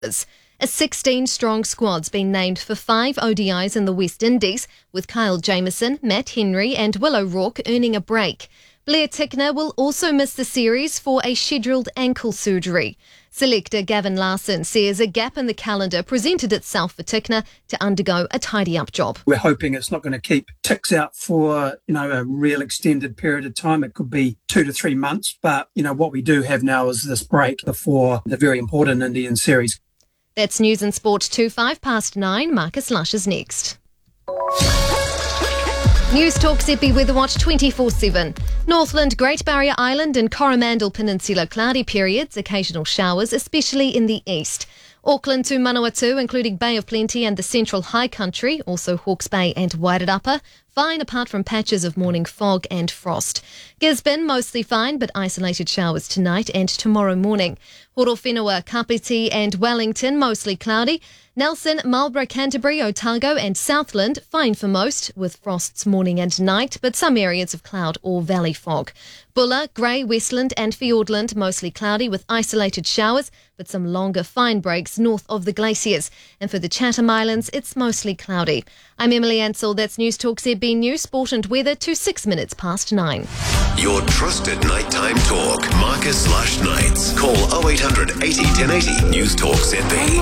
A 16-strong squad's been named for 5 ODIs in the West Indies, with Kyle Jamieson, Matt Henry and Will O'Rourke earning a break. Blair Tickner will also miss the series for a scheduled ankle surgery. Selector Gavin Larson says a gap in the calendar presented itself for Tickner to undergo a tidy-up job. We're hoping it's not going to keep Ticks out for, a real extended period of time. It could be 2 to 3 months. But, what we do have now is this break before the very important Indian series. That's News and Sport 9:05. Marcus Lush is next. News Talk Seppi Weather Watch 24/7. Northland, Great Barrier Island and Coromandel Peninsula cloudy periods, occasional showers, especially in the east. Auckland to Manawatu, including Bay of Plenty and the Central High Country, also Hawke's Bay and Wairarapa, fine apart from patches of morning fog and frost. Gisborne, mostly fine, but isolated showers tonight and tomorrow morning. Horowhenua, Kapiti and Wellington, mostly cloudy. Nelson, Marlborough, Canterbury, Otago and Southland, fine for most, with frosts morning and night, but some areas of cloud or valley fog. Bulla, Grey, Westland and Fiordland, mostly cloudy with isolated showers, but some longer fine breaks north of the glaciers. And for the Chatham Islands, it's mostly cloudy. I'm Emily Ansell. That's News Talk ZB News, Sport and Weather to 9:06. Your trusted nighttime talk. Marcus Lush Nights. Call 0800 80 1080. News Talk ZB.